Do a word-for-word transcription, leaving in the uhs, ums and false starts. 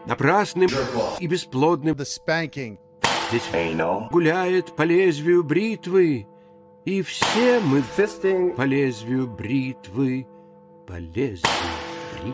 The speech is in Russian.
напрасным и бесплодным. Здесь гуляет по лезвию бритвы, и все мы по лезвию бритвы, по лезвию.